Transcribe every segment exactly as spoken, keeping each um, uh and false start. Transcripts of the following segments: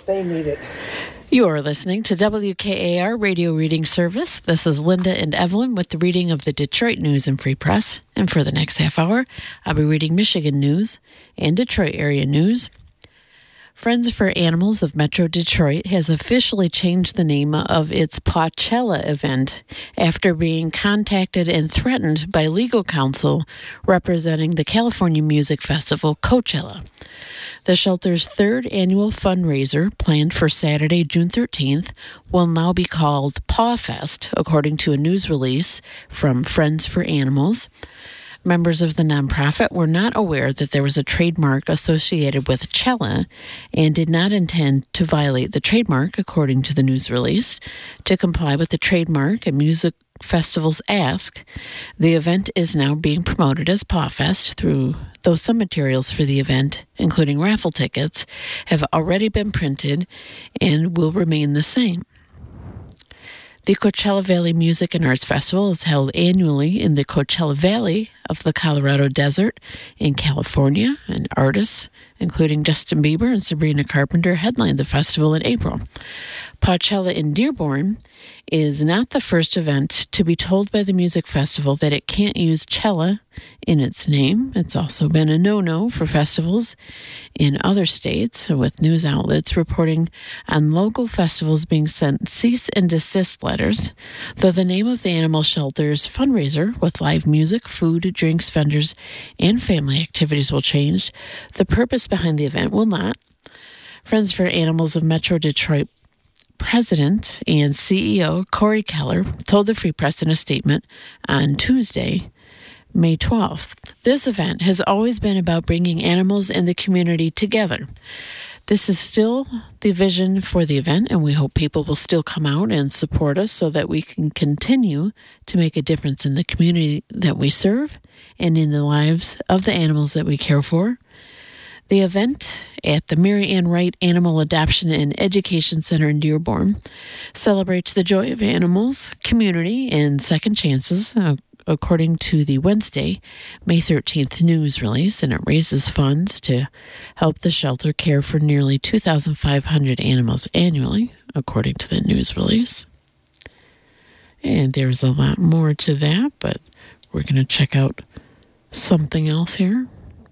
They need it. You are listening to W K A R Radio Reading Service. This is Linda and Evelyn with the reading of the Detroit News and Free Press. And for the next half hour, I'll be reading Michigan news and Detroit area news. Friends for Animals of Metro Detroit has officially changed the name of its Pawchella event after being contacted and threatened by legal counsel representing the California Music Festival, Coachella. The shelter's third annual fundraiser, planned for Saturday, June thirteenth, will now be called Pawfest, according to a news release from Friends for Animals. Members of the nonprofit were not aware that there was a trademark associated with Chella and did not intend to violate the trademark, according to the news release. To comply with the trademark and music festivals ask, the event is now being promoted as Pawfest, through though some materials for the event, including raffle tickets, have already been printed and will remain the same. The Coachella Valley Music and Arts Festival is held annually in the Coachella Valley of the Colorado Desert in California, and artists, including Justin Bieber and Sabrina Carpenter, headlined the festival in April. Pawchella in Dearborn is not the first event to be told by the music festival that it can't use Chella in its name. It's also been a no-no for festivals in other states, with news outlets reporting on local festivals being sent cease and desist letters, though the name of the animal shelter's fundraiser with live music, food, drinks, vendors, and family activities will change. The purpose behind the event will not. Friends for Animals of Metro Detroit President and C E O Corey Keller told the Free Press in a statement on Tuesday, May twelfth. This event has always been about bringing animals and the community together. This is still the vision for the event, and we hope people will still come out and support us so that we can continue to make a difference in the community that we serve and in the lives of the animals that we care for. The event at the Mary Ann Wright Animal Adoption and Education Center in Dearborn celebrates the joy of animals, community, and second chances, uh, according to the Wednesday, May thirteenth news release, and it raises funds to help the shelter care for nearly two thousand five hundred animals annually, according to the news release. And there's a lot more to that, but we're going to check out something else here.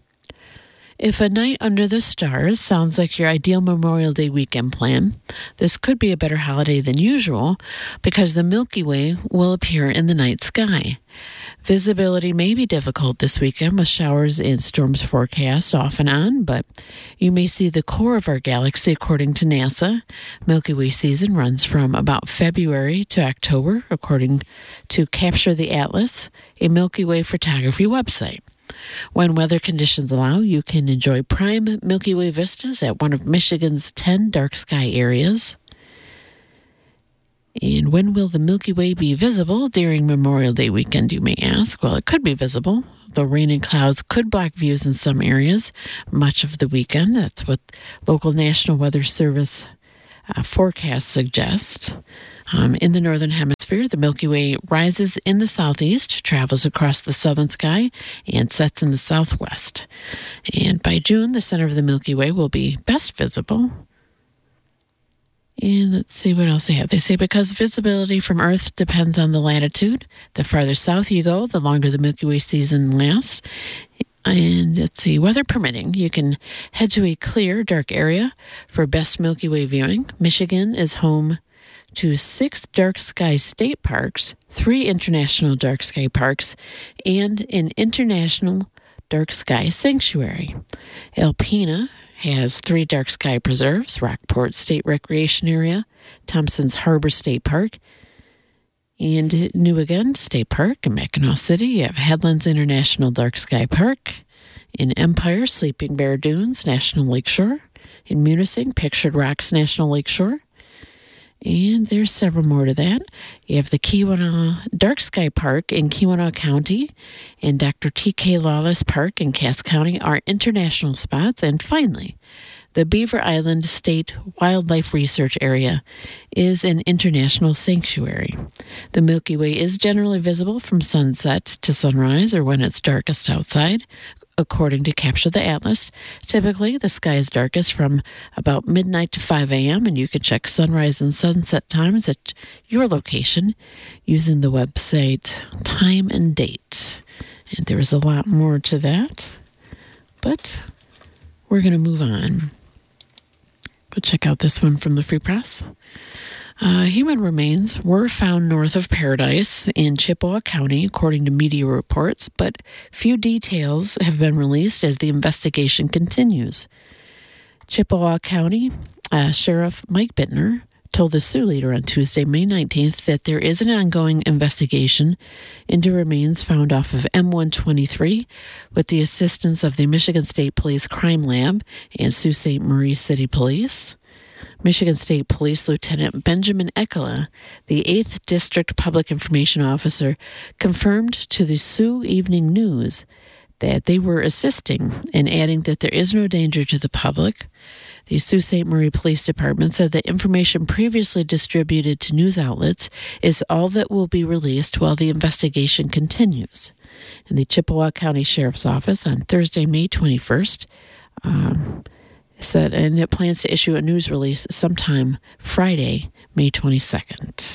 If a night under the stars sounds like your ideal Memorial Day weekend plan, this could be a better holiday than usual because the Milky Way will appear in the night sky. Visibility may be difficult this weekend with showers and storms forecast off and on, but you may see the core of our galaxy according to NASA. Milky Way season runs from about February to October, according to Capture the Atlas, a Milky Way photography website. When weather conditions allow, you can enjoy prime Milky Way vistas at one of Michigan's ten dark sky areas. And when will the Milky Way be visible during Memorial Day weekend, you may ask? Well, it could be visible, though rain and clouds could block views in some areas much of the weekend. That's what local National Weather Service uh, forecasts suggest. Um, in the Northern Hemisphere, the Milky Way rises in the southeast, travels across the southern sky, and sets in the southwest. And by June, the center of the Milky Way will be best visible. And let's see what else they have. They say because visibility from Earth depends on the latitude, the farther south you go, the longer the Milky Way season lasts. And let's see, weather permitting, you can head to a clear, dark area for best Milky Way viewing. Michigan is home to six dark sky state parks, three international dark sky parks, and an international dark sky sanctuary. Alpena has three dark sky preserves: Rockport State Recreation Area, Thompson's Harbor State Park, and Newigan State Park. In Mackinac City, you have Headlands International Dark Sky Park. In Empire, Sleeping Bear Dunes National Lakeshore. In Munising, Pictured Rocks National Lakeshore. And there's several more to that. You have the Keweenaw Dark Sky Park in Keweenaw County and Doctor T K Lawless Park in Cass County are international spots. And finally, the Beaver Island State Wildlife Research Area is an international sanctuary. The Milky Way is generally visible from sunset to sunrise or when it's darkest outside, according to Capture the Atlas. Typically, the sky is darkest from about midnight to five a.m., and you can check sunrise and sunset times at your location using the website Time and Date. And there is a lot more to that, but we're going to move on. Go check out this one from the Free Press. Uh, human remains were found north of Paradise in Chippewa County, according to media reports, but few details have been released as the investigation continues. Chippewa County uh, Sheriff Mike Bittner told the Sioux Leader on Tuesday, May nineteenth, that there is an ongoing investigation into remains found off of M one twenty-three with the assistance of the Michigan State Police Crime Lab and Sault Ste. Marie City Police. Michigan State Police Lieutenant Benjamin Ekela, the eighth District Public Information Officer, confirmed to the Sioux Evening News that they were assisting and adding that there is no danger to the public. The Sault Ste. Marie Police Department said that information previously distributed to news outlets is all that will be released while the investigation continues. And the Chippewa County Sheriff's Office on Thursday, May twenty-first, um, said, and it plans to issue a news release sometime Friday, May twenty-second.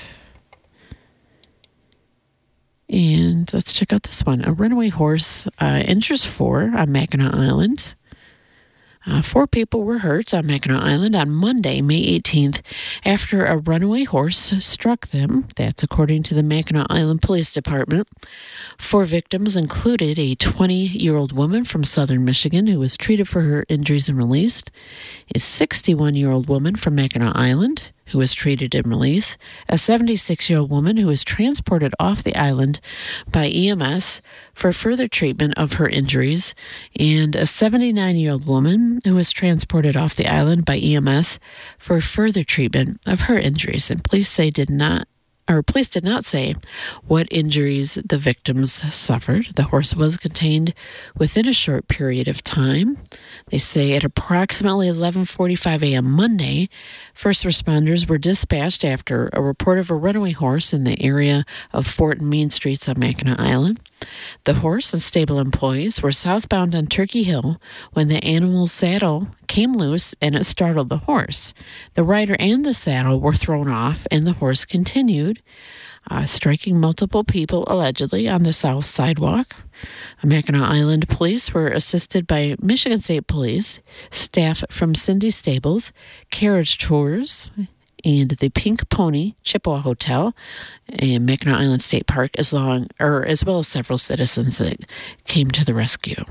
And let's check out this one. A runaway horse uh, injures four on Mackinac Island. Uh, four people were hurt on Mackinac Island on Monday, May eighteenth, after a runaway horse struck them. That's according to the Mackinac Island Police Department. Four victims included a twenty-year-old woman from southern Michigan who was treated for her injuries and released, a sixty-one-year-old woman from Mackinac Island who was treated and released, a seventy-six-year-old woman who was transported off the island by E M S for further treatment of her injuries, and a seventy-nine-year-old woman who was transported off the island by E M S for further treatment of her injuries. And police say did not Or police did not say what injuries the victims suffered. The horse was contained within a short period of time. They say at approximately eleven forty-five a.m. Monday, first responders were dispatched after a report of a runaway horse in the area of Fort and Main Streets on Mackinac Island. The horse and stable employees were southbound on Turkey Hill when the animal's saddle came loose and it startled the horse. The rider and the saddle were thrown off, and the horse continued, uh, striking multiple people allegedly on the south sidewalk. Mackinac Island police were assisted by Michigan State Police, staff from Cindy Stables, Carriage Tours, and the Pink Pony Chippewa Hotel and Mackinac Island State Park, as long or as well as several citizens that came to the rescue.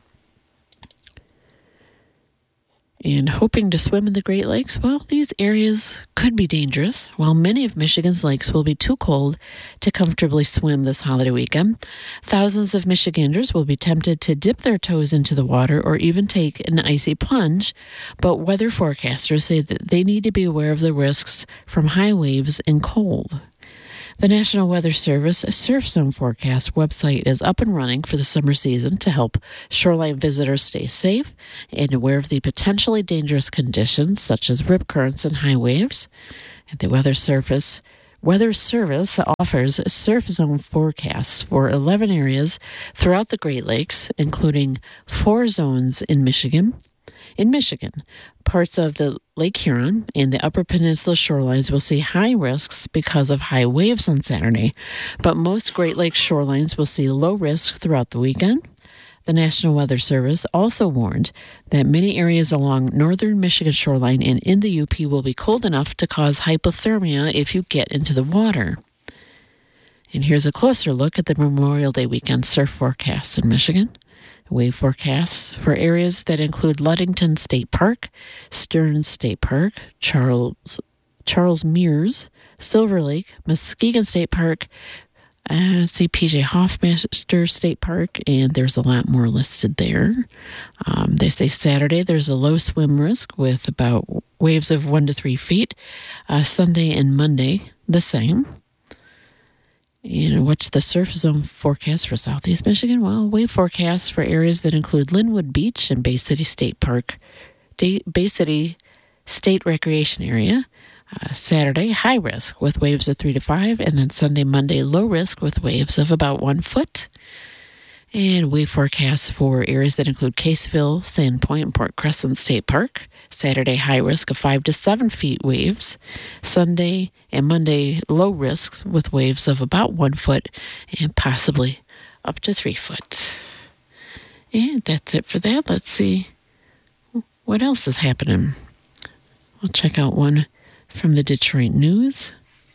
And hoping to swim in the Great Lakes, well, these areas could be dangerous. While many of Michigan's lakes will be too cold to comfortably swim this holiday weekend, thousands of Michiganders will be tempted to dip their toes into the water or even take an icy plunge. But weather forecasters say that they need to be aware of the risks from high waves and cold. The National Weather Service Surf Zone Forecast website is up and running for the summer season to help shoreline visitors stay safe and aware of the potentially dangerous conditions such as rip currents and high waves. And the Weather Service Weather Service offers surf zone forecasts for eleven areas throughout the Great Lakes, including four zones in Michigan. In Michigan, parts of the Lake Huron and the Upper Peninsula shorelines will see high risks because of high waves on Saturday, but most Great Lakes shorelines will see low risk throughout the weekend. The National Weather Service also warned that many areas along northern Michigan shoreline and in the U P will be cold enough to cause hypothermia if you get into the water. And here's a closer look at the Memorial Day weekend surf forecasts in Michigan. Wave forecasts for areas that include Ludington State Park, Stearns State Park, Charles Charles Mears, Silver Lake, Muskegon State Park, uh, see P J Hoffmaster State Park, and there's a lot more listed there. Um, they say Saturday there's a low swim risk with about waves of one to three feet. Uh, Sunday and Monday the same. And what's the surf zone forecast for Southeast Michigan? Well, wave forecasts for areas that include Linwood Beach and Bay City State Park, Bay City State Recreation Area. Uh, Saturday, high risk with waves of three to five, and then Sunday, Monday, low risk with waves of about one foot. And wave forecasts for areas that include Caseville, Sandpoint, and Port Crescent State Park. Saturday, high risk of five to seven feet waves. Sunday and Monday, low risks with waves of about one foot and possibly up to three foot. And that's it for that. Let's see what else is happening. We'll check out one from the Detroit News.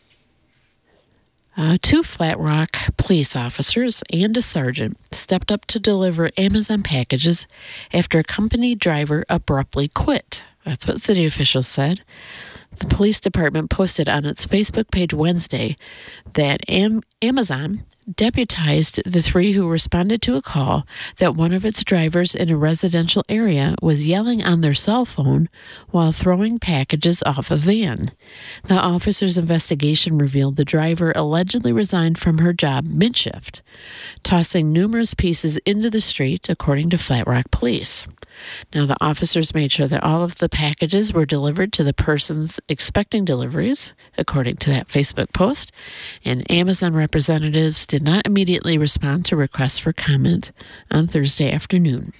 Uh, two Flat Rock police officers and a sergeant stepped up to deliver Amazon packages after a company driver abruptly quit. That's what city officials said. The police department posted on its Facebook page Wednesday that Am- Amazon deputized the three who responded to a call that one of its drivers in a residential area was yelling on their cell phone while throwing packages off a van. The officer's investigation revealed the driver allegedly resigned from her job mid-shift, tossing numerous pieces into the street, according to Flat Rock Police. Now, the officers made sure that all of the packages were delivered to the persons expecting deliveries, according to that Facebook post, and Amazon representatives did not immediately respond to requests for comment on Thursday afternoon.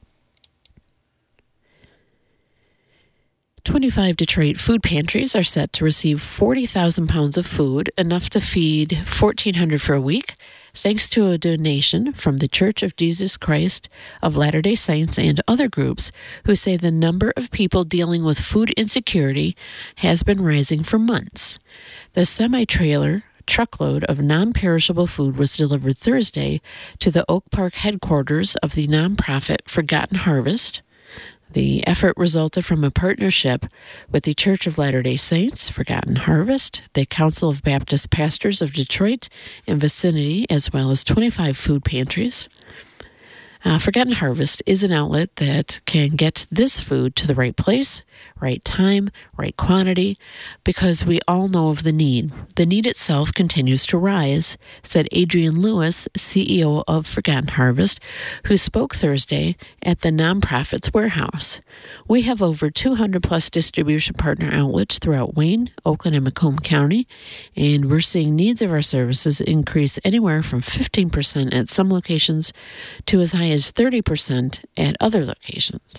twenty-five Detroit food pantries are set to receive forty thousand pounds of food, enough to feed fourteen hundred for a week, thanks to a donation from the Church of Jesus Christ of Latter-day Saints and other groups who say the number of people dealing with food insecurity has been rising for months. The semi-trailer truckload of non-perishable food was delivered Thursday to the Oak Park headquarters of the nonprofit Forgotten Harvest. The effort resulted from a partnership with the Church of Latter-day Saints, Forgotten Harvest, the Council of Baptist Pastors of Detroit and vicinity, as well as twenty-five food pantries. Uh, Forgotten Harvest is an outlet that can get this food to the right place, right time, right quantity, because we all know of the need. The need itself continues to rise, said Adrian Lewis, C E O of Forgotten Harvest, who spoke Thursday at the nonprofit's warehouse. We have over two hundred plus distribution partner outlets throughout Wayne, Oakland, and Macomb County, and we're seeing needs of our services increase anywhere from fifteen percent at some locations to as high as thirty percent at other locations.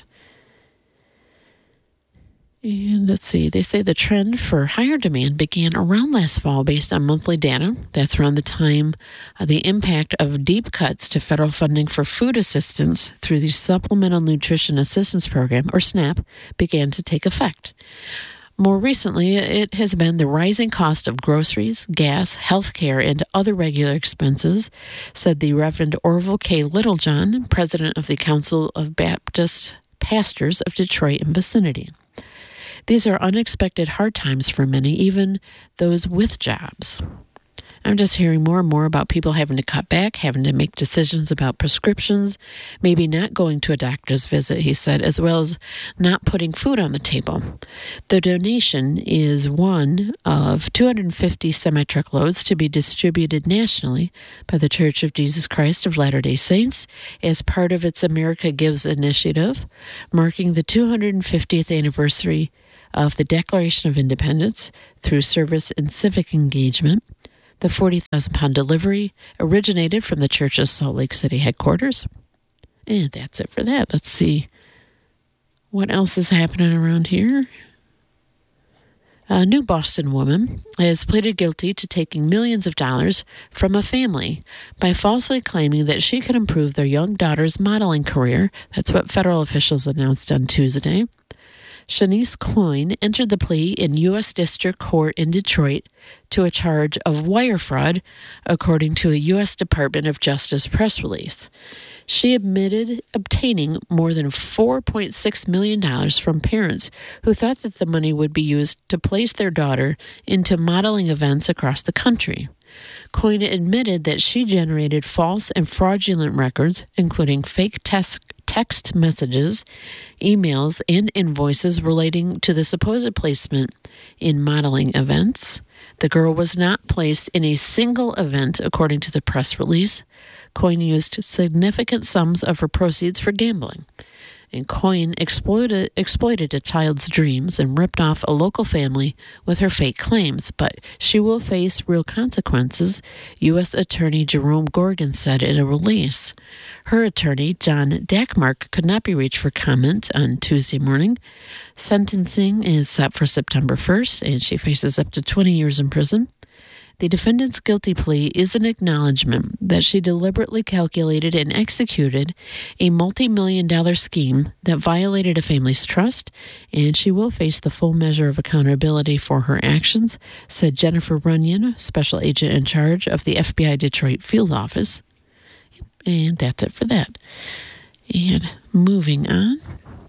And let's see, they say the trend for higher demand began around last fall based on monthly data. That's around the time uh, the impact of deep cuts to federal funding for food assistance through the Supplemental Nutrition Assistance Program, or SNAP, began to take effect. More recently, it has been the rising cost of groceries, gas, health care, and other regular expenses, said the Reverend Orville K. Littlejohn, president of the Council of Baptist Pastors of Detroit and vicinity. These are unexpected hard times for many, even those with jobs. I'm just hearing more and more about people having to cut back, having to make decisions about prescriptions, maybe not going to a doctor's visit, he said, as well as not putting food on the table. The donation is one of two hundred fifty semi-truckloads to be distributed nationally by the Church of Jesus Christ of Latter-day Saints as part of its America Gives initiative, marking the two hundred fiftieth anniversary of the Declaration of Independence through service and civic engagement. The forty thousand pound delivery originated from the church's Salt Lake City headquarters. And that's it for that. Let's see what else is happening around here. A new Boston woman has pleaded guilty to taking millions of dollars from a family by falsely claiming that she could improve their young daughter's modeling career. That's what federal officials announced on Tuesday. Shanice Coyne entered the plea in U S District Court in Detroit to a charge of wire fraud, according to a U S Department of Justice press release. She admitted obtaining more than four point six million dollars from parents who thought that the money would be used to place their daughter into modeling events across the country. Coyne admitted that she generated false and fraudulent records, including fake text text messages, emails, and invoices relating to the supposed placement in modeling events. The girl was not placed in a single event, according to the press release. Coyne used significant sums of her proceeds for gambling. And Coyne exploited, exploited a child's dreams and ripped off a local family with her fake claims, but she will face real consequences, U S Attorney Jerome Gorgon said in a release. Her attorney, John Dackmark, could not be reached for comment on Tuesday morning. Sentencing is set for September first, and she faces up to twenty years in prison. The defendant's guilty plea is an acknowledgement that she deliberately calculated and executed a multi-million dollar scheme that violated a family's trust, and she will face the full measure of accountability for her actions, said Jennifer Runyon, special agent in charge of the F B I Detroit field office. And that's it for that. And moving on.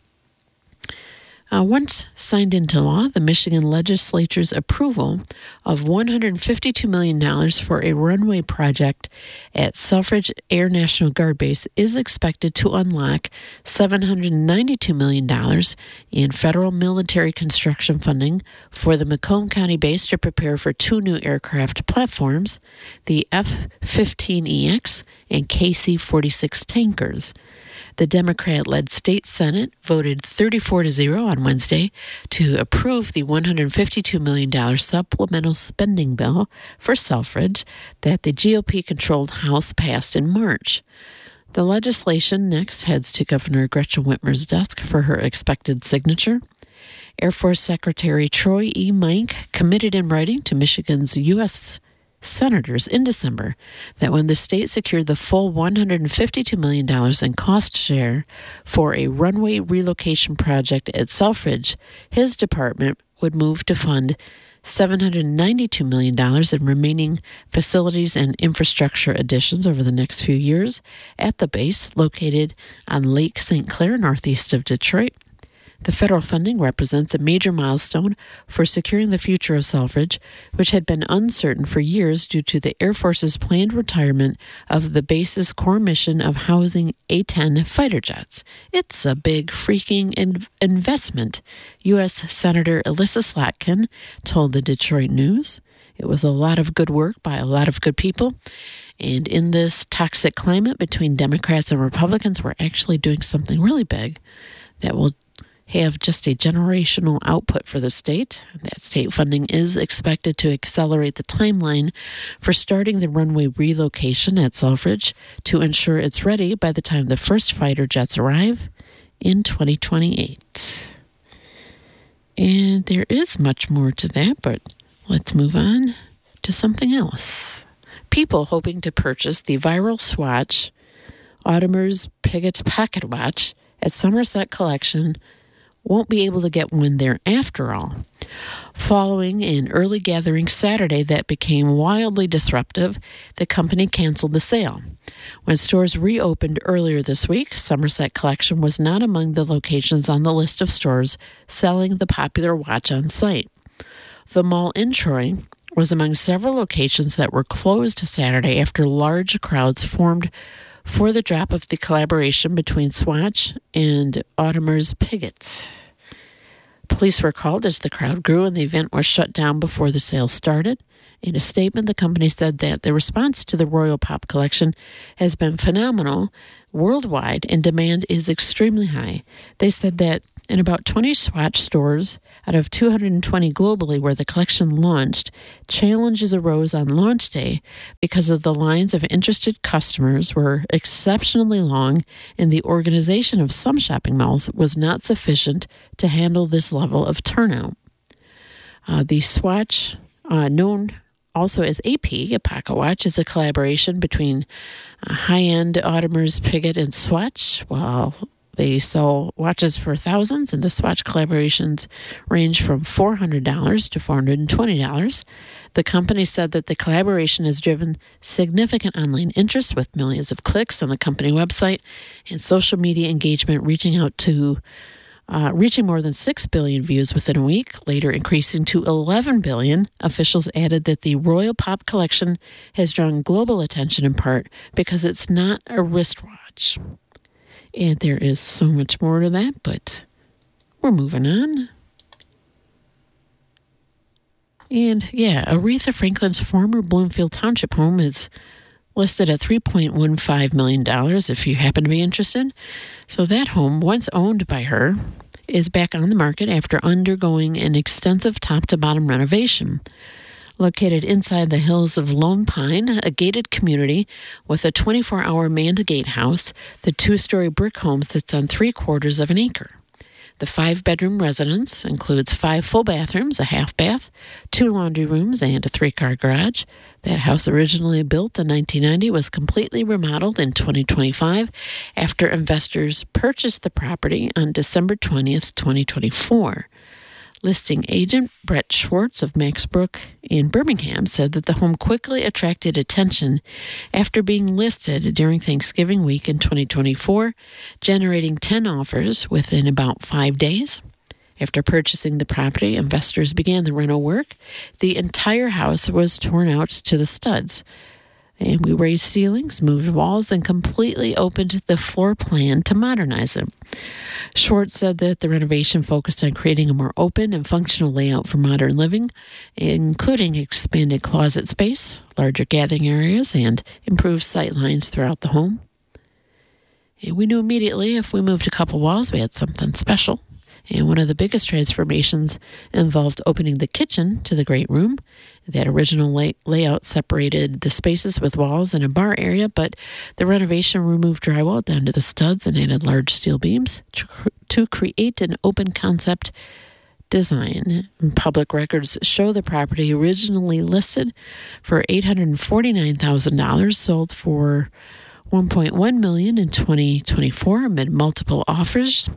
Uh, once signed into law, the Michigan legislature's approval of one hundred fifty-two million dollars for a runway project at Selfridge Air National Guard Base is expected to unlock seven hundred ninety-two million dollars in federal military construction funding for the Macomb County base to prepare for two new aircraft platforms, the F fifteen E X and K C forty-six tankers. The Democrat-led state Senate voted thirty-four to zero on Wednesday to approve the one hundred fifty-two million dollars supplemental spending bill for Selfridge that the G O P-controlled House passed in March. The legislation next heads to Governor Gretchen Whitmer's desk for her expected signature. Air Force Secretary Troy E. Mike committed in writing to Michigan's U S senators in December that when the state secured the full one hundred fifty-two million dollars in cost share for a runway relocation project at Selfridge, his department would move to fund seven hundred ninety-two million dollars in remaining facilities and infrastructure additions over the next few years at the base located on Lake Saint Clair, northeast of Detroit. The federal funding represents a major milestone for securing the future of Selfridge, which had been uncertain for years due to the Air Force's planned retirement of the base's core mission of housing A ten fighter jets. It's a big freaking in- investment, U S Senator Elissa Slotkin told the Detroit News. It was a lot of good work by a lot of good people. And in this toxic climate between Democrats and Republicans, we're actually doing something really big that will have just a generational output for the state. That state funding is expected to accelerate the timeline for starting the runway relocation at Selfridge to ensure it's ready by the time the first fighter jets arrive in twenty twenty-eight. And there is much more to that, but let's move on to something else. People hoping to purchase the viral Swatch Audemars Piguet Pocket Watch at Somerset Collection won't be able to get one there after all. Following an early gathering Saturday that became wildly disruptive, the company canceled the sale. When stores reopened earlier this week, Somerset Collection was not among the locations on the list of stores selling the popular watch on site. The mall in Troy was among several locations that were closed Saturday after large crowds formed for the drop of the collaboration between Swatch and Audemars Piguet. Police were called as the crowd grew and the event was shut down before the sale started. In a statement, the company said that the response to the Royal Pop collection has been phenomenal worldwide and demand is extremely high. They said that in about twenty Swatch stores out of two hundred twenty globally where the collection launched, challenges arose on launch day because of the lines of interested customers were exceptionally long and the organization of some shopping malls was not sufficient to handle this level of turnout. Uh, the Swatch, uh, known also as A P, a pocket watch, is a collaboration between uh, high-end Audemars Piguet and Swatch. While they sell watches for thousands, and the Swatch collaborations range from four hundred dollars to four hundred twenty dollars. The company said that the collaboration has driven significant online interest with millions of clicks on the company website and social media engagement reaching out to Uh, reaching more than six billion views within a week, later increasing to eleven billion. Officials added that the Royal Pop collection has drawn global attention in part because it's not a wristwatch. And there is so much more to that, but we're moving on. And yeah, Aretha Franklin's former Bloomfield Township home is listed at three point one five million dollars if you happen to be interested. So that home, once owned by her, is back on the market after undergoing an extensive top-to-bottom renovation. Located inside the hills of Lone Pine, a gated community with a twenty-four hour manned gatehouse, the two-story brick home sits on three-quarters of an acre. The five-bedroom residence includes five full bathrooms, a half bath, two laundry rooms, and a three-car garage. That house, originally built in nineteen ninety, was completely remodeled in twenty twenty-five after investors purchased the property on December twentieth, twenty twenty-four. Listing agent Brett Schwartz of Max Brook in Birmingham said that the home quickly attracted attention after being listed during Thanksgiving week in twenty twenty-four, generating ten offers within about five days. After purchasing the property, investors began the rental work. The entire house was torn out to the studs, and we raised ceilings, moved walls, and completely opened the floor plan to modernize it. Schwartz said that the renovation focused on creating a more open and functional layout for modern living, including expanded closet space, larger gathering areas, and improved sight lines throughout the home. And we knew immediately if we moved a couple walls, we had something special. And one of the biggest transformations involved opening the kitchen to the great room. That original lay- layout separated the spaces with walls and a bar area, but the renovation removed drywall down to the studs and added large steel beams to, cr- to create an open concept design. Public records show the property originally listed for eight hundred forty-nine thousand dollars, sold for one point one million dollars in twenty twenty-four amid multiple offers.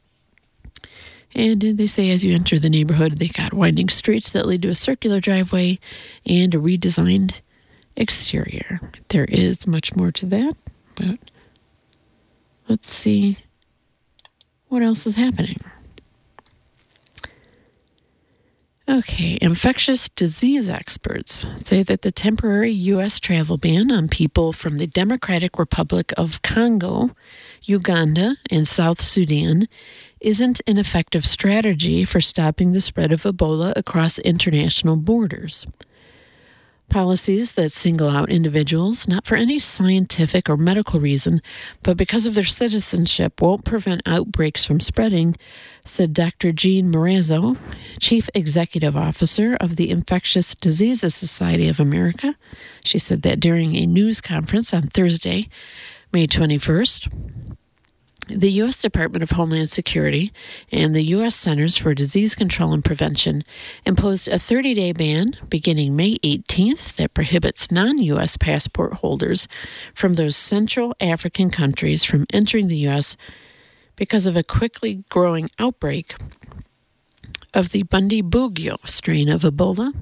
And they say as you enter the neighborhood, they got winding streets that lead to a circular driveway and a redesigned exterior. There is much more to that, but let's see what else is happening. Okay, infectious disease experts say that the temporary U S travel ban on people from the Democratic Republic of Congo, Uganda, and South Sudan isn't an effective strategy for stopping the spread of Ebola across international borders. Policies that single out individuals, not for any scientific or medical reason, but because of their citizenship, won't prevent outbreaks from spreading, said Doctor Jean Morazzo, Chief Executive Officer of the Infectious Diseases Society of America. She said that during a news conference on Thursday, May twenty-first. The U S Department of Homeland Security and the U S Centers for Disease Control and Prevention imposed a thirty-day ban beginning May eighteenth that prohibits non-U S passport holders from those Central African countries from entering the U S because of a quickly growing outbreak of the Bundibugyo strain of Ebola.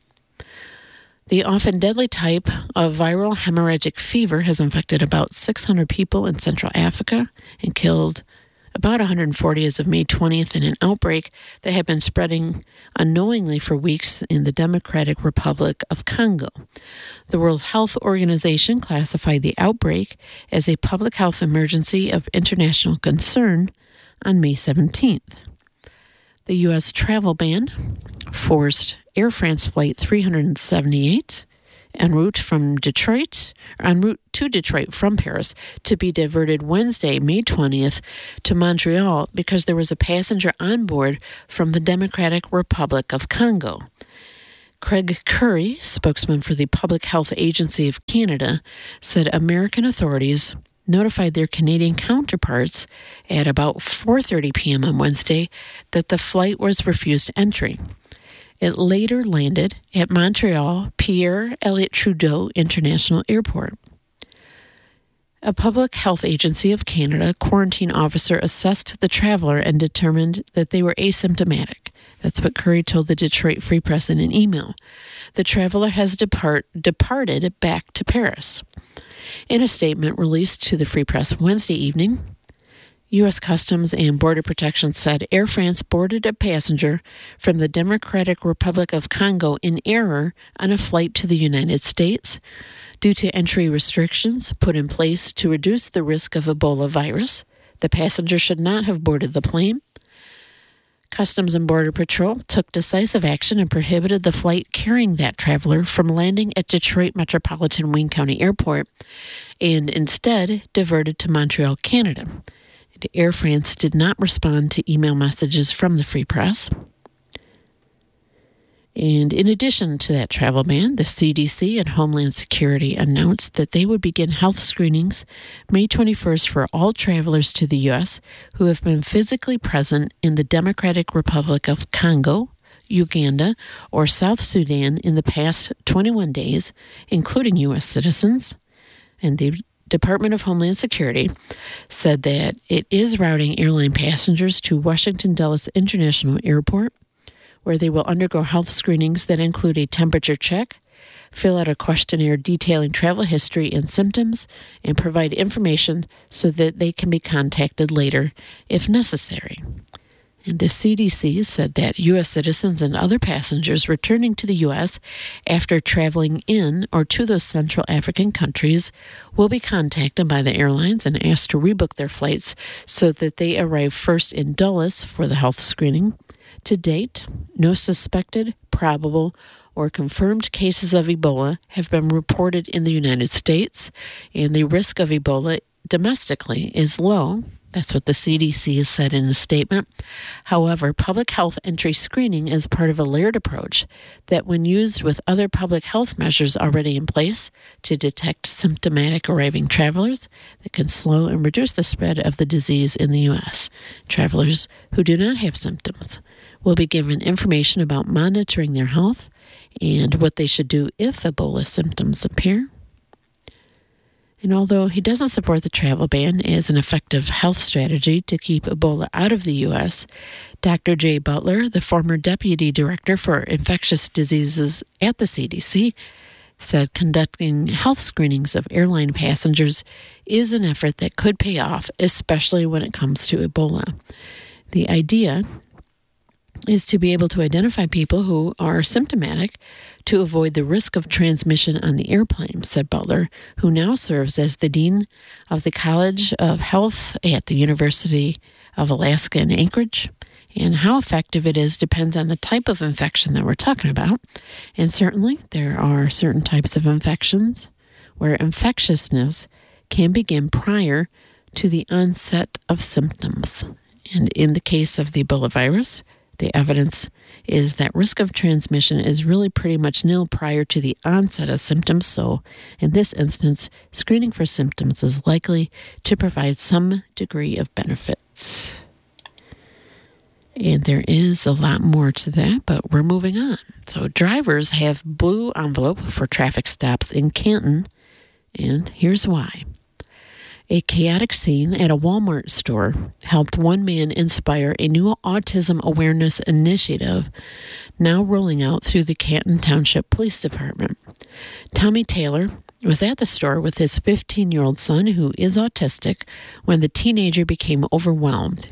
The often deadly type of viral hemorrhagic fever has infected about six hundred people in Central Africa and killed about one hundred forty as of May twentieth in an outbreak that had been spreading unknowingly for weeks in the Democratic Republic of Congo. The World Health Organization classified the outbreak as a public health emergency of international concern on May seventeenth. The U S travel ban forced Air France Flight three hundred seventy-eight en route from Detroit, en route to Detroit from Paris, to be diverted Wednesday, May twentieth, to Montreal because there was a passenger on board from the Democratic Republic of Congo. Craig Curry, spokesman for the Public Health Agency of Canada, said American authorities notified their Canadian counterparts at about four thirty p.m. on Wednesday that the flight was refused entry. It later landed at Montreal Pierre Elliott Trudeau International Airport. A Public Health Agency of Canada quarantine officer assessed the traveler and determined that they were asymptomatic. That's what Curry told the Detroit Free Press in an email. The traveler has depart, departed back to Paris. In a statement released to the Free Press Wednesday evening, U S Customs and Border Protection said Air France boarded a passenger from the Democratic Republic of Congo in error on a flight to the United States due to entry restrictions put in place to reduce the risk of Ebola virus. The passenger should not have boarded the plane. Customs and Border Patrol took decisive action and prohibited the flight carrying that traveler from landing at Detroit Metropolitan Wayne County Airport and instead diverted to Montreal, Canada. Air France did not respond to email messages from the Free Press. And in addition to that travel ban, the C D C and Homeland Security announced that they would begin health screenings May twenty-first for all travelers to the U S who have been physically present in the Democratic Republic of Congo, Uganda, or South Sudan in the past twenty-one days, including U S citizens. And the Department of Homeland Security said that it is routing airline passengers to Washington Dulles International Airport, where they will undergo health screenings that include a temperature check, fill out a questionnaire detailing travel history and symptoms, and provide information so that they can be contacted later if necessary. And the C D C said that U S citizens and other passengers returning to the U S after traveling in or to those Central African countries will be contacted by the airlines and asked to rebook their flights so that they arrive first in Dulles for the health screening. To date, no suspected, probable, or confirmed cases of Ebola have been reported in the United States, and the risk of Ebola domestically is low. That's what the C D C has said in a statement. However, public health entry screening is part of a layered approach that, when used with other public health measures already in place to detect symptomatic arriving travelers, that can slow and reduce the spread of the disease in the U S. Travelers who do not have symptoms will be given information about monitoring their health and what they should do if Ebola symptoms appear. And although he doesn't support the travel ban as an effective health strategy to keep Ebola out of the U S, Doctor Jay Butler, the former Deputy Director for Infectious Diseases at the C D C, said conducting health screenings of airline passengers is an effort that could pay off, especially when it comes to Ebola. The idea is to be able to identify people who are symptomatic to avoid the risk of transmission on the airplane, said Butler, who now serves as the Dean of the College of Health at the University of Alaska in Anchorage. And how effective it is depends on the type of infection that we're talking about. And certainly there are certain types of infections where infectiousness can begin prior to the onset of symptoms. And in the case of the Ebola virus, the evidence is that risk of transmission is really pretty much nil prior to the onset of symptoms. So in this instance, screening for symptoms is likely to provide some degree of benefits. And there is a lot more to that, but we're moving on. So drivers have blue envelope for traffic stops in Canton, and here's why. A chaotic scene at a Walmart store helped one man inspire a new autism awareness initiative now rolling out through the Canton Township Police Department. Tommy Taylor was at the store with his fifteen-year-old son, who is autistic, when the teenager became overwhelmed.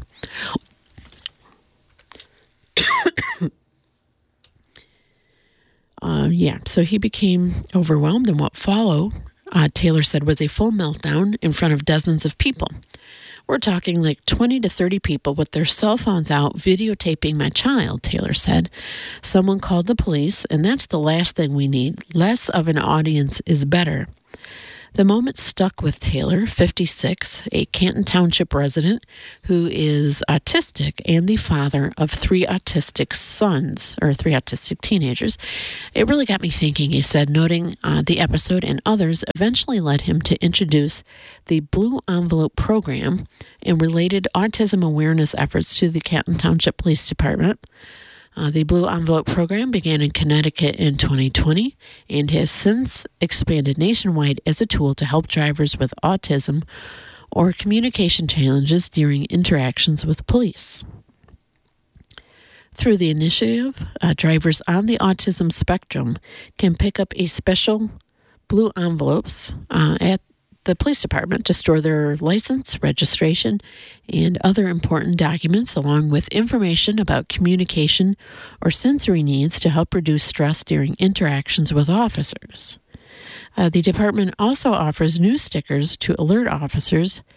uh, yeah, so he became overwhelmed, and what followed, Uh, Taylor said, was a full meltdown in front of dozens of people. We're talking like twenty to thirty people with their cell phones out videotaping my child, Taylor said. Someone called the police, and that's the last thing we need. Less of an audience is better. The moment stuck with Taylor, fifty-six, a Canton Township resident who is autistic and the father of three autistic sons, or three autistic teenagers. It really got me thinking, he said, noting uh, the episode and others eventually led him to introduce the Blue Envelope program and related autism awareness efforts to the Canton Township Police Department. Uh, the Blue Envelope program began in Connecticut in twenty twenty and has since expanded nationwide as a tool to help drivers with autism or communication challenges during interactions with police. Through the initiative, uh, drivers on the autism spectrum can pick up a special blue envelopes uh, at the police department to store their license, registration, and other important documents, along with information about communication or sensory needs to help reduce stress during interactions with officers. Uh, the department also offers new stickers to alert officers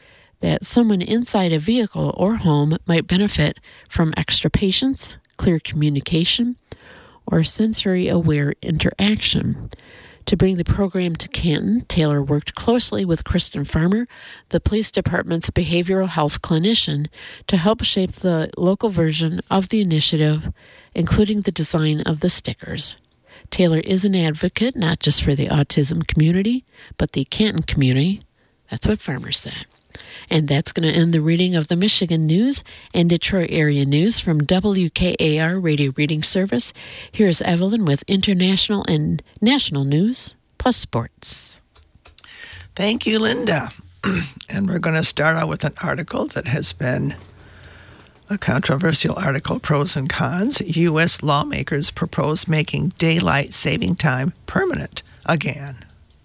that someone inside a vehicle or home might benefit from extra patience, clear communication, or sensory-aware interaction. To bring the program to Canton, Taylor worked closely with Kristen Farmer, the police department's behavioral health clinician, to help shape the local version of the initiative, including the design of the stickers. Taylor is an advocate not just for the autism community, but the Canton community. That's what Farmer said. And that's going to end the reading of the Michigan News and Detroit area news from W K A R Radio Reading Service. Here's Evelyn with international and national news plus sports. Thank you, Linda. And we're going to start out with an article that has been a controversial article, pros and cons. U S lawmakers propose making daylight saving time permanent again.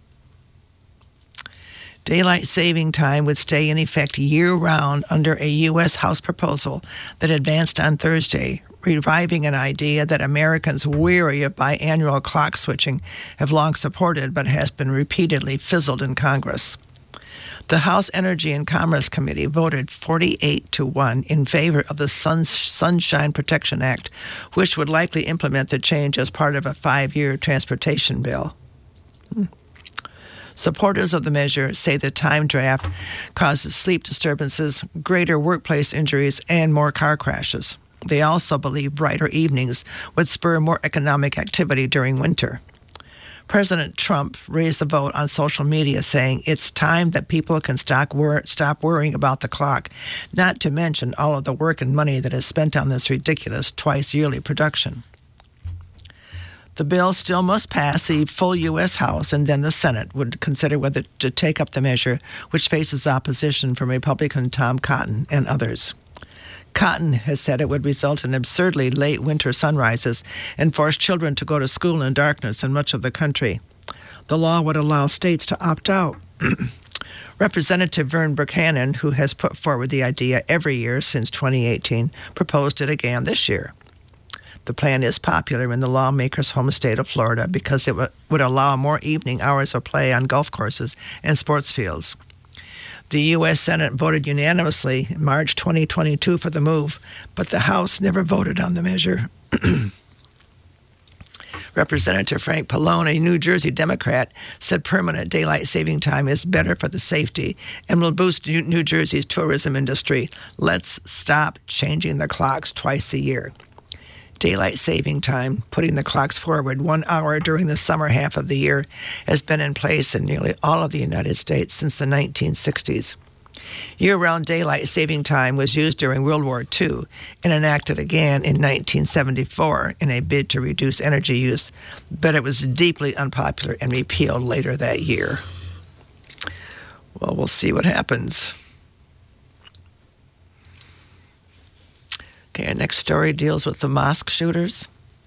Daylight saving time would stay in effect year-round under a U S House proposal that advanced on Thursday, reviving an idea that Americans weary of biannual clock switching have long supported but has been repeatedly fizzled in Congress. The House Energy and Commerce Committee voted forty-eight to one in favor of the Sunshine Protection Act, which would likely implement the change as part of a five-year transportation bill. Hmm. Supporters of the measure say the time draft causes sleep disturbances, greater workplace injuries, and more car crashes. They also believe brighter evenings would spur more economic activity during winter. President Trump raised the vote on social media, saying it's time that people can stop, wor- stop worrying about the clock, not to mention all of the work and money that is spent on this ridiculous twice-yearly production. The bill still must pass the full U S House, and then the Senate would consider whether to take up the measure, which faces opposition from Republican Tom Cotton and others. Cotton has said it would result in absurdly late winter sunrises and force children to go to school in darkness in much of the country. The law would allow states to opt out. Representative Vern Buchanan, who has put forward the idea every year since twenty eighteen, proposed it again this year. The plan is popular in the lawmakers' home state of Florida because it w- would allow more evening hours of play on golf courses and sports fields. The U S Senate voted unanimously in March twenty twenty-two for the move, but the House never voted on the measure. Representative Frank Pallone, a New Jersey Democrat, said permanent daylight saving time is better for the safety and will boost New, New Jersey's tourism industry. Let's stop changing the clocks twice a year. Daylight saving time, putting the clocks forward one hour during the summer half of the year, has been in place in nearly all of the United States since the nineteen sixties. Year-round daylight saving time was used during World War Two and enacted again in nineteen seventy-four in a bid to reduce energy use, but it was deeply unpopular and repealed later that year. Well, we'll see what happens. Okay, our next story deals with the mosque shooters.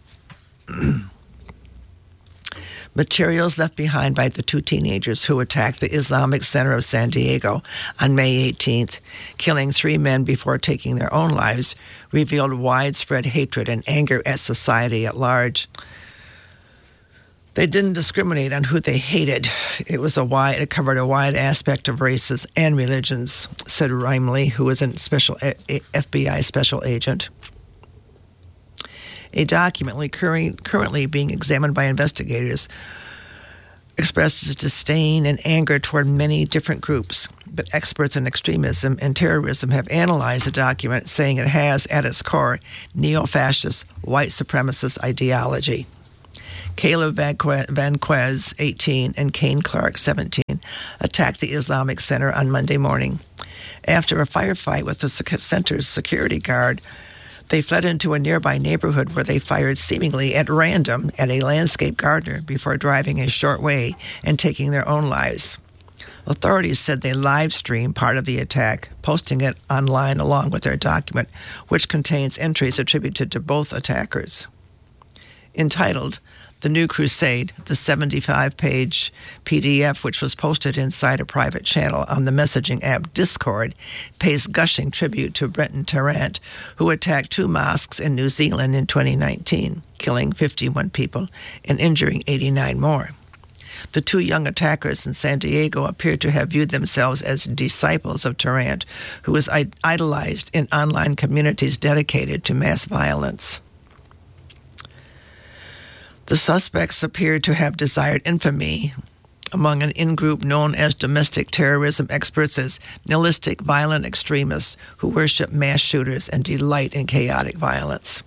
Materials left behind by the two teenagers who attacked the Islamic Center of San Diego on May eighteenth, killing three men before taking their own lives, revealed widespread hatred and anger at society at large. They didn't discriminate on who they hated. It was a wide, it covered a wide aspect of races and religions, said Rimley, who was a special F B I special agent. A document currently being examined by investigators expresses disdain and anger toward many different groups, but experts in extremism and terrorism have analyzed the document, saying it has at its core neo-fascist, white supremacist ideology. Caleb Vanquez, eighteen, and Kane Clark, seventeen, attacked the Islamic Center on Monday morning. After a firefight with the center's security guard, they fled into a nearby neighborhood where they fired seemingly at random at a landscape gardener before driving a short way and taking their own lives. Authorities said they live-streamed part of the attack, posting it online along with their document, which contains entries attributed to both attackers. Entitled The New Crusade, the seventy-five page P D F, which was posted inside a private channel on the messaging app Discord, pays gushing tribute to Brenton Tarrant, who attacked two mosques in New Zealand in twenty nineteen, killing fifty-one people and injuring eighty-nine more. The two young attackers in San Diego appear to have viewed themselves as disciples of Tarrant, who was idolized in online communities dedicated to mass violence. The suspects appear to have desired infamy among an in-group known as domestic terrorism experts as nihilistic violent extremists who worship mass shooters and delight in chaotic violence.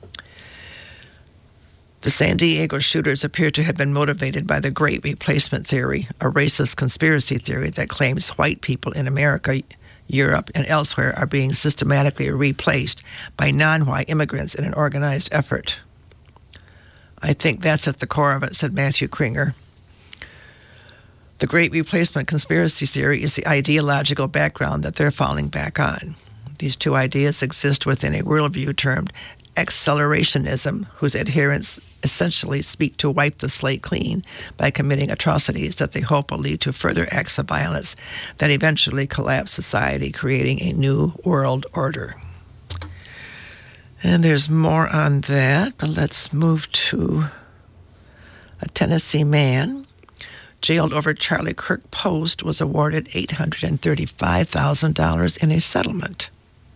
The San Diego shooters appear to have been motivated by the Great Replacement theory, a racist conspiracy theory that claims white people in America, Europe, and elsewhere are being systematically replaced by non-white immigrants in an organized effort. I think that's at the core of it, said Matthew Kringer. The Great Replacement conspiracy theory is the ideological background that they're falling back on. These two ideas exist within a worldview termed accelerationism, whose adherents essentially speak to wipe the slate clean by committing atrocities that they hope will lead to further acts of violence that eventually collapse society, creating a new world order. And there's more on that, but let's move to a Tennessee man jailed over Charlie Kirk post was awarded eight hundred thirty-five thousand dollars in a settlement.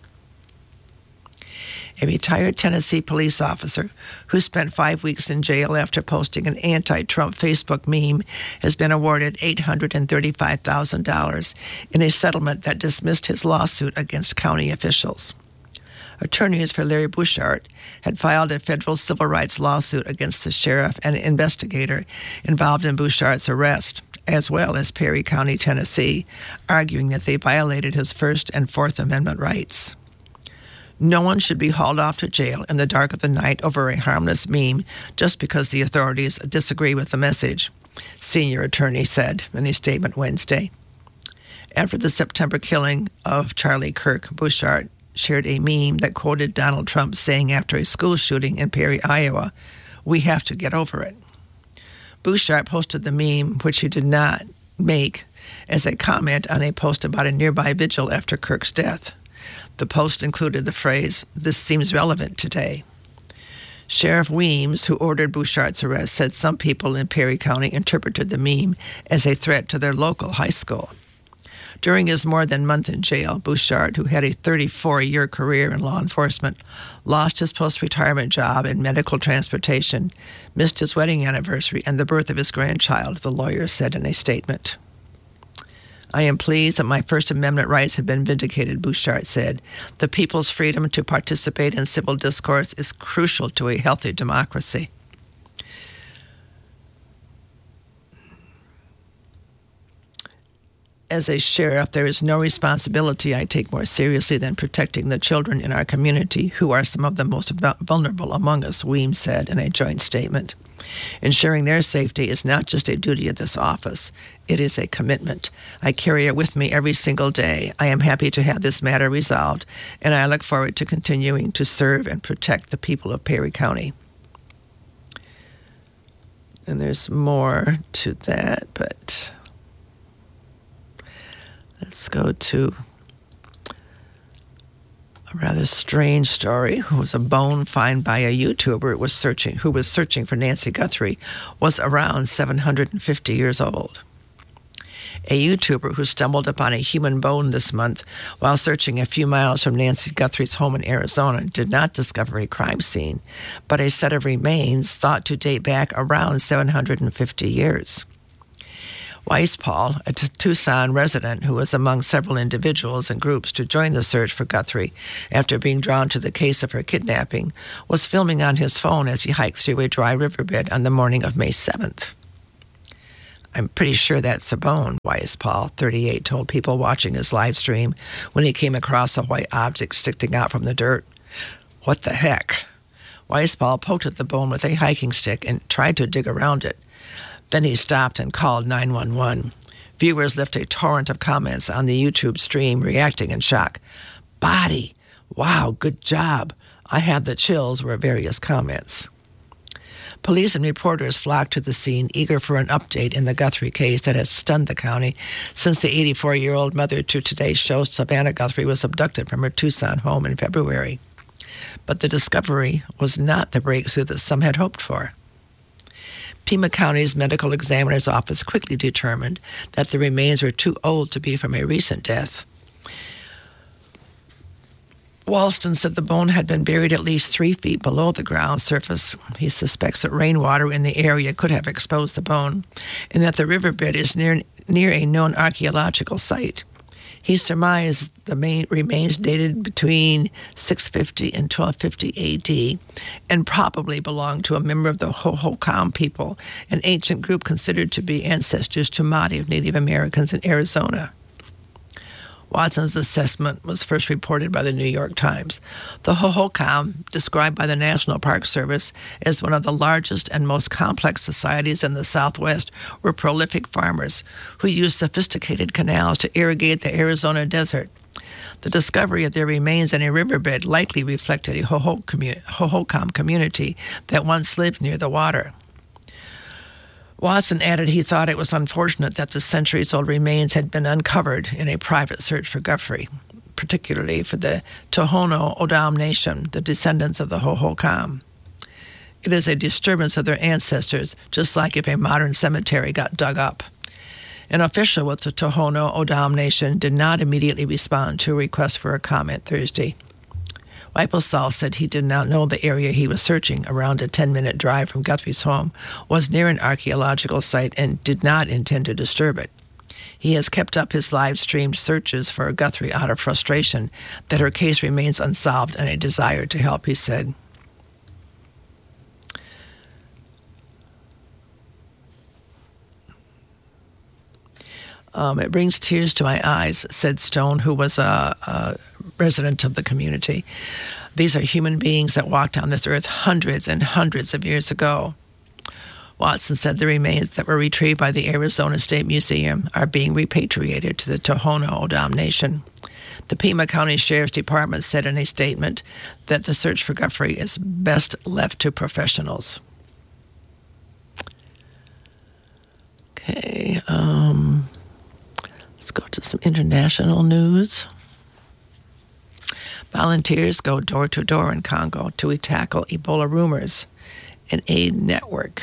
A retired Tennessee police officer who spent five weeks in jail after posting an anti-Trump Facebook meme has been awarded eight hundred thirty-five thousand dollars in a settlement that dismissed his lawsuit against county officials. Attorneys for Larry Bouchard had filed a federal civil rights lawsuit against the sheriff and investigator involved in Bouchard's arrest, as well as Perry County, Tennessee, arguing that they violated his First and Fourth Amendment rights. No one should be hauled off to jail in the dark of the night over a harmless meme just because the authorities disagree with the message, senior attorney said in a statement Wednesday. After the September killing of Charlie Kirk, Bouchard shared a meme that quoted Donald Trump saying after a school shooting in Perry, Iowa, "We have to get over it." Bouchard posted the meme, which he did not make, as a comment on a post about a nearby vigil after Kirk's death. The post included the phrase, "This seems relevant today." Sheriff Weems, who ordered Bouchard's arrest, said some people in Perry County interpreted the meme as a threat to their local high school. During his more than month in jail, Bouchard, who had a thirty-four-year career in law enforcement, lost his post-retirement job in medical transportation, missed his wedding anniversary and the birth of his grandchild, the lawyer said in a statement. "I am pleased that my First Amendment rights have been vindicated," Bouchard said. "The people's freedom to participate in civil discourse is crucial to a healthy democracy." As a sheriff, there is no responsibility I take more seriously than protecting the children in our community, who are some of the most vulnerable among us, Weems said in a joint statement. Ensuring their safety is not just a duty of this office. It is a commitment. I carry it with me every single day. I am happy to have this matter resolved, and I look forward to continuing to serve and protect the people of Perry County. And there's more to that, but let's go to a rather strange story. Who was a bone found by a YouTuber was searching, who was searching for Nancy Guthrie, was around seven hundred fifty years old. A YouTuber who stumbled upon a human bone this month while searching a few miles from Nancy Guthrie's home in Arizona did not discover a crime scene, but a set of remains thought to date back around seven hundred fifty years. Weispaul, a Tucson resident who was among several individuals and groups to join the search for Guthrie after being drawn to the case of her kidnapping, was filming on his phone as he hiked through a dry riverbed on the morning of May seventh. "I'm pretty sure that's a bone," Weispaul, thirty-eight, told people watching his live stream when he came across a white object sticking out from the dirt. "What the heck?" Weispaul poked at the bone with a hiking stick and tried to dig around it. Then he stopped and called nine one one. Viewers left a torrent of comments on the YouTube stream, reacting in shock. "Body! Wow, good job! I have the chills," were various comments. Police and reporters flocked to the scene, eager for an update in the Guthrie case that has stunned the county since the eighty-four-year-old mother to Today's Show, Savannah Guthrie, was abducted from her Tucson home in February. But the discovery was not the breakthrough that some had hoped for. Pima County's medical examiner's office quickly determined that the remains were too old to be from a recent death. Walston said the bone had been buried at least three feet below the ground surface. He suspects that rainwater in the area could have exposed the bone, and that the riverbed is near near a known archaeological site. He surmised the main remains dated between six fifty and twelve fifty A D and probably belonged to a member of the Hohokam people, an ancient group considered to be ancestors to Māori Native Americans in Arizona. Watson's assessment was first reported by the New York Times. The Hohokam, described by the National Park Service as one of the largest and most complex societies in the Southwest, were prolific farmers who used sophisticated canals to irrigate the Arizona desert. The discovery of their remains in a riverbed likely reflected a Hohokam community that once lived near the water. Watson added he thought it was unfortunate that the centuries-old remains had been uncovered in a private search for Guthrie, particularly for the Tohono O'odham Nation, the descendants of the Hohokam. It is a disturbance of their ancestors, just like if a modern cemetery got dug up. An official with the Tohono O'odham Nation did not immediately respond to a request for a comment Thursday. Whipplesall said he did not know the area he was searching, around a ten-minute drive from Guthrie's home, was near an archaeological site and did not intend to disturb it. He has kept up his live-streamed searches for Guthrie out of frustration that her case remains unsolved and a desire to help, he said. Um, it brings tears to my eyes, said Stone, who was a, a resident of the community. These are human beings that walked on this earth hundreds and hundreds of years ago. Watson said the remains that were retrieved by the Arizona State Museum are being repatriated to the Tohono O'odham Nation. The Pima County Sheriff's Department said in a statement that the search for Guthrie is best left to professionals. Okay, um... let's go to some international news. Volunteers go door-to-door in Congo to tackle Ebola rumors. An aid network.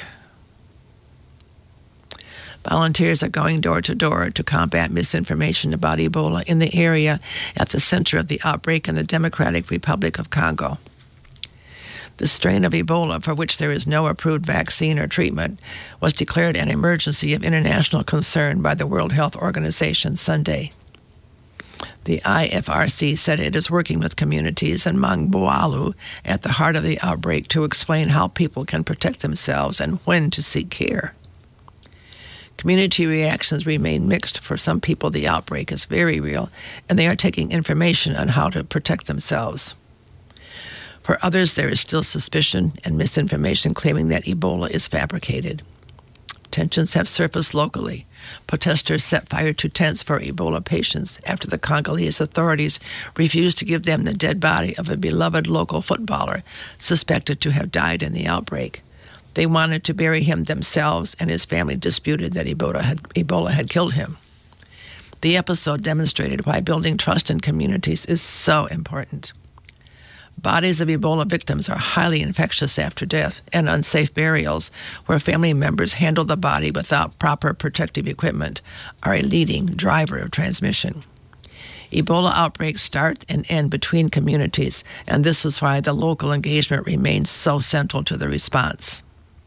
Volunteers are going door-to-door to combat misinformation about Ebola in the area at the center of the outbreak in the Democratic Republic of Congo. The strain of Ebola, for which there is no approved vaccine or treatment, was declared an emergency of international concern by the World Health Organization Sunday. The I F R C said it is working with communities in Mangboalu at the heart of the outbreak to explain how people can protect themselves and when to seek care. Community reactions remain mixed. For some people, the outbreak is very real, and they are taking information on how to protect themselves. For others, there is still suspicion and misinformation claiming that Ebola is fabricated. Tensions have surfaced locally. Protesters set fire to tents for Ebola patients after the Congolese authorities refused to give them the dead body of a beloved local footballer suspected to have died in the outbreak. They wanted to bury him themselves, and his family disputed that Ebola had, Ebola had killed him. The episode demonstrated why building trust in communities is so important. Bodies of Ebola victims are highly infectious after death, and unsafe burials, where family members handle the body without proper protective equipment, are a leading driver of transmission. Ebola outbreaks start and end between communities, and this is why the local engagement remains so central to the response.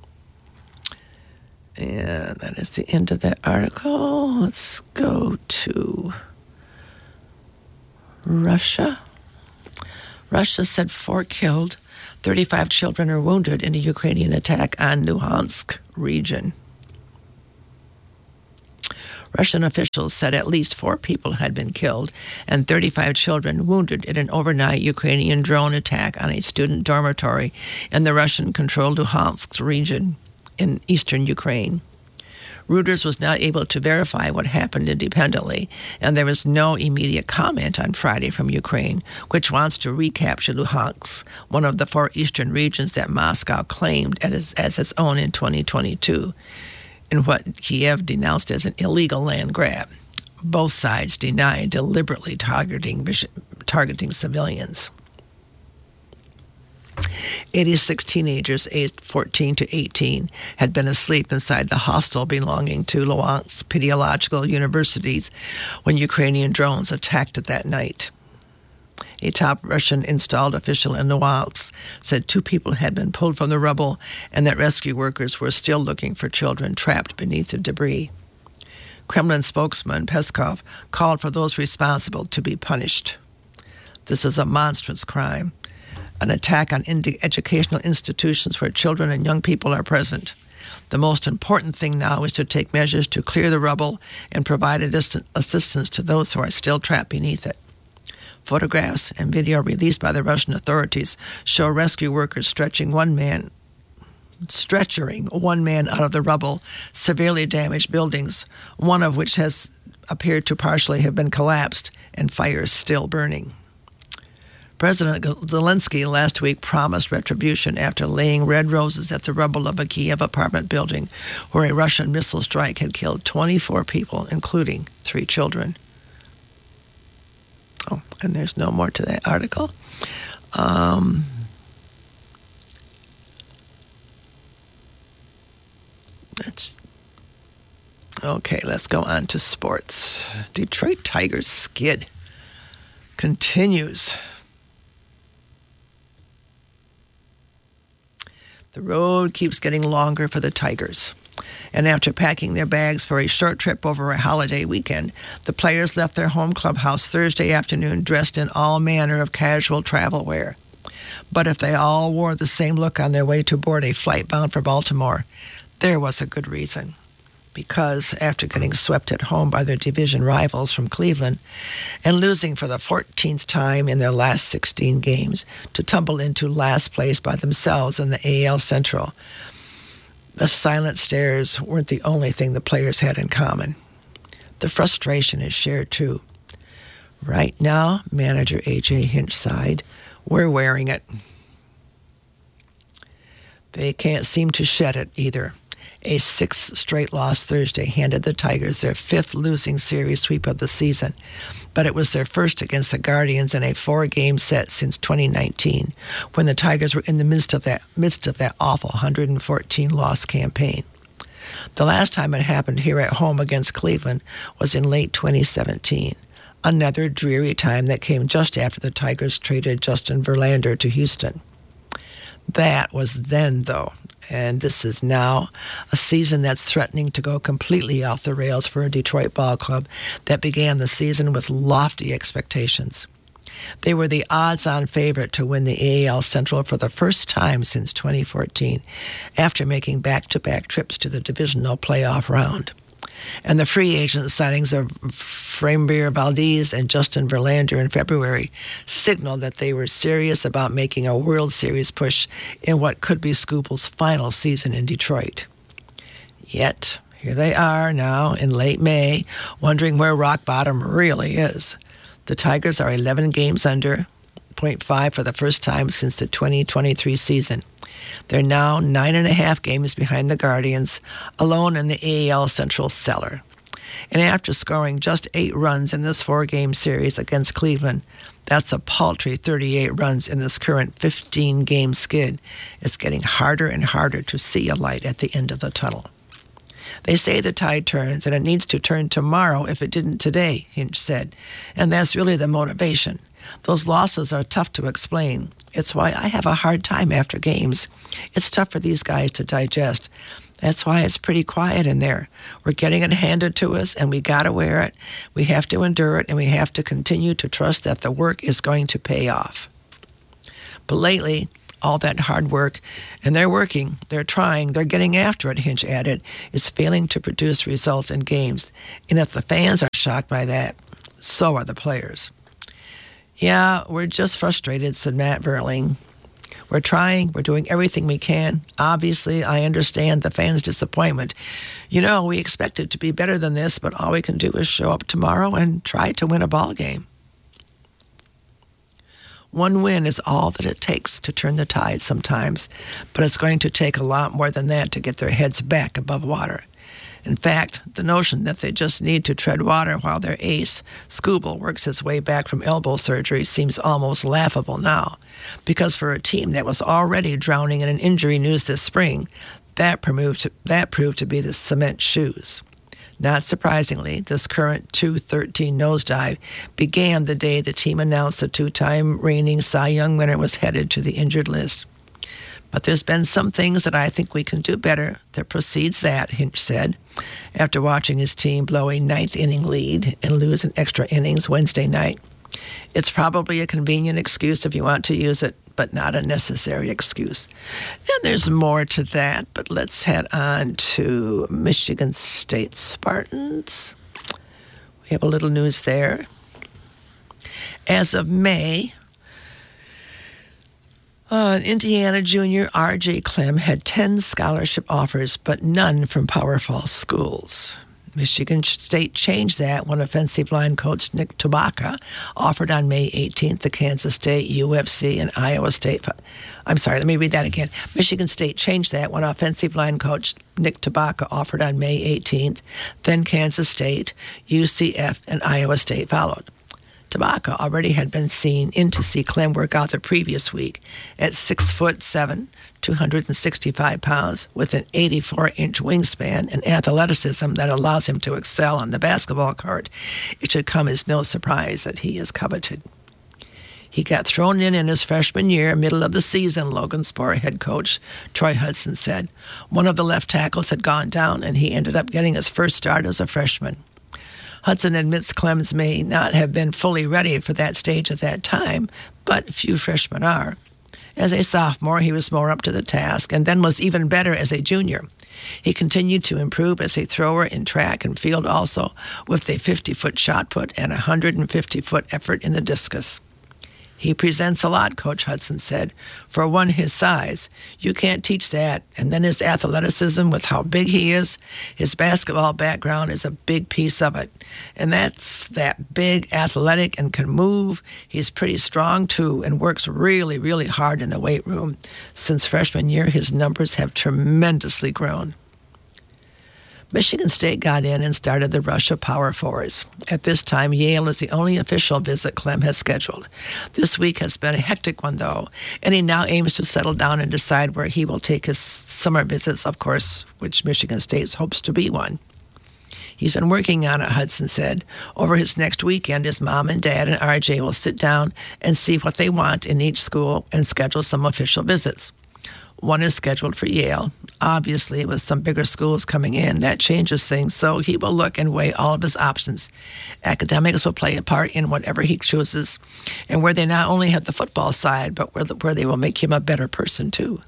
And that is the end of that article. Let's go to Russia. Russia said four killed, thirty-five children are wounded in a Ukrainian attack on Luhansk region. Russian officials said at least four people had been killed and thirty-five children wounded in an overnight Ukrainian drone attack on a student dormitory in the Russian-controlled Luhansk region in eastern Ukraine. Reuters was not able to verify what happened independently, and there was no immediate comment on Friday from Ukraine, which wants to recapture Luhansk, one of the four eastern regions that Moscow claimed as, as its own in twenty twenty-two, in what Kiev denounced as an illegal land grab. Both sides deny deliberately targeting, targeting civilians. eighty-six teenagers aged fourteen to eighteen had been asleep inside the hostel belonging to Luhansk Pedagogical Universities when Ukrainian drones attacked it that night. A top Russian-installed official in Luhansk said two people had been pulled from the rubble and that rescue workers were still looking for children trapped beneath the debris. Kremlin spokesman Peskov called for those responsible to be punished. This is a monstrous crime, an attack on educational institutions where children and young people are present. The most important thing now is to take measures to clear the rubble and provide assistance to those who are still trapped beneath it. Photographs and video released by the Russian authorities show rescue workers stretching one man, stretchering one man out of the rubble, severely damaged buildings, one of which has appeared to partially have been collapsed and fires still burning. President Zelensky last week promised retribution after laying red roses at the rubble of a Kiev apartment building where a Russian missile strike had killed twenty-four people, including three children. Oh, and there's no more to that article. Um, that's okay, let's go on to sports. Detroit Tigers skid continues. The road keeps getting longer for the Tigers. And after packing their bags for a short trip over a holiday weekend, the players left their home clubhouse Thursday afternoon dressed in all manner of casual travel wear. But if they all wore the same look on their way to board a flight bound for Baltimore, there was a good reason. Because after getting swept at home by their division rivals from Cleveland and losing for the fourteenth time in their last sixteen games to tumble into last place by themselves in the A L Central, the silent stares weren't the only thing the players had in common. The frustration is shared too. Right now, manager A J Hinch sighed, we're wearing it. They can't seem to shed it either. A sixth straight loss Thursday handed the Tigers their fifth losing series sweep of the season, but it was their first against the Guardians in a four-game set since twenty nineteen, when the Tigers were in the midst of that midst of that awful one hundred fourteen loss campaign. The last time it happened here at home against Cleveland was in late twenty seventeen, another dreary time that came just after the Tigers traded Justin Verlander to Houston. That was then, though, and this is now a season that's threatening to go completely off the rails for a Detroit ball club that began the season with lofty expectations. They were the odds-on favorite to win the A L Central for the first time since twenty fourteen, after making back-to-back trips to the divisional playoff round. And the free agent signings of Framber Valdez and Justin Verlander in February signaled that they were serious about making a World Series push in what could be Scoople's final season in Detroit. Yet, here they are now in late May, wondering where rock bottom really is. The Tigers are eleven games under, point five for the first time since the twenty twenty-three season. They're now nine and a half games behind the Guardians, alone in the A L Central cellar. And after scoring just eight runs in this four-game series against Cleveland, that's a paltry thirty-eight runs in this current fifteen-game skid. It's getting harder and harder to see a light at the end of the tunnel. They say the tide turns, and it needs to turn tomorrow if it didn't today, Hinch said. And that's really the motivation. Those losses are tough to explain. It's why I have a hard time after games. It's tough for these guys to digest. That's why it's pretty quiet in there. We're getting it handed to us, and we got to wear it. We have to endure it, and we have to continue to trust that the work is going to pay off. But lately, all that hard work, and they're working, they're trying, they're getting after it, Hinch added, is failing to produce results in games. And if the fans are shocked by that, so are the players. Yeah, we're just frustrated, said Matt Verling. We're trying, we're doing everything we can. Obviously, I understand the fans' disappointment. You know, we expected to be better than this, but all we can do is show up tomorrow and try to win a ball game. One win is all that it takes to turn the tide sometimes, but it's going to take a lot more than that to get their heads back above water. In fact, the notion that they just need to tread water while their ace, Skubal, works his way back from elbow surgery seems almost laughable now, because for a team that was already drowning in an injury news this spring, that proved to, that proved to be the cement shoes. Not surprisingly, this current two thirteen nosedive began the day the team announced the two-time reigning Cy Young winner was headed to the injured list. But there's been some things that I think we can do better. There proceeds that, Hinch said, after watching his team blow a ninth inning lead and lose in extra innings Wednesday night. It's probably a convenient excuse if you want to use it, but not a necessary excuse. And there's more to that, but let's head on to Michigan State Spartans. We have a little news there. As of May, Uh, Indiana junior R J Clem had ten scholarship offers, but none from Power Fall schools. Michigan State changed that when offensive line coach Nick Tabaka offered on May eighteenth to Kansas State, U F C, and Iowa State. I'm sorry, let me read that again. Michigan State changed that when offensive line coach Nick Tabaka offered on May eighteenth. Then Kansas State, U C F, and Iowa State followed. Tabaka already had been seen in to see Clem work out the previous week at six foot seven, two hundred sixty-five pounds, with an eighty-four inch wingspan and athleticism that allows him to excel on the basketball court. It should come as no surprise that he is coveted. He got thrown in in his freshman year, middle of the season, Logansport head coach Troy Hudson said. One of the left tackles had gone down, and he ended up getting his first start as a freshman. Hudson admits Clems may not have been fully ready for that stage at that time, but few freshmen are. As a sophomore, he was more up to the task, and then was even better as a junior. He continued to improve as a thrower in track and field also, with a fifty-foot shot put and a one hundred fifty-foot effort in the discus. He presents a lot, Coach Hudson said. For one his size, you can't teach that. And then his athleticism with how big he is, his basketball background is a big piece of it. And that's that big, athletic, and can move. He's pretty strong, too, and works really, really hard in the weight room. Since freshman year, his numbers have tremendously grown. Michigan State got in and started the rush of Power Fours. At this time, Yale is the only official visit Clem has scheduled. This week has been a hectic one, though, and he now aims to settle down and decide where he will take his summer visits, of course, which Michigan State hopes to be one. He's been working on it, Hudson said. Over his next weekend, his mom and dad and R J will sit down and see what they want in each school and schedule some official visits. One is scheduled for Yale. Obviously, with some bigger schools coming in, that changes things, so he will look and weigh all of his options. Academics will play a part in whatever he chooses, and where they not only have the football side, but where, the, where they will make him a better person, too.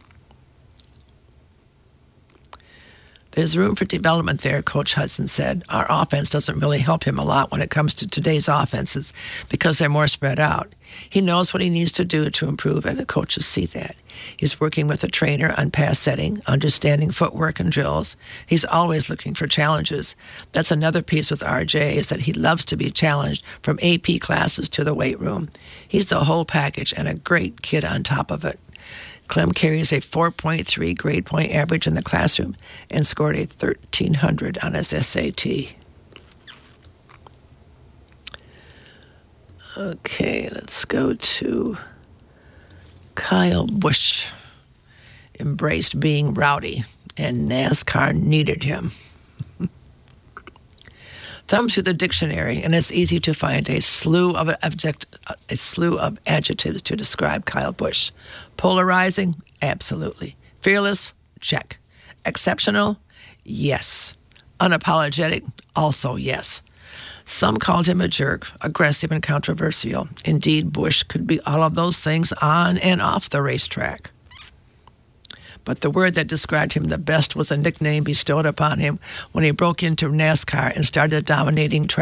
There's room for development there, Coach Hudson said. Our offense doesn't really help him a lot when it comes to today's offenses because they're more spread out. He knows what he needs to do to improve, and the coaches see that. He's working with a trainer on pass setting, understanding footwork and drills. He's always looking for challenges. That's another piece with R J, is that he loves to be challenged from A P classes to the weight room. He's the whole package and a great kid on top of it. Clem carries a four point three grade point average in the classroom and scored a thirteen hundred on his S A T. Okay, let's go to Kyle Busch. Embraced being rowdy, and NASCAR needed him. Thumb through the dictionary, and it's easy to find a slew of object, a slew of adjectives to describe Kyle Busch. Polarizing, absolutely. Fearless, check. Exceptional, yes. Unapologetic, also yes. Some called him a jerk, aggressive and controversial. Indeed, Busch could be all of those things on and off the racetrack. But the word that described him the best was a nickname bestowed upon him when he broke into NASCAR and started dominating track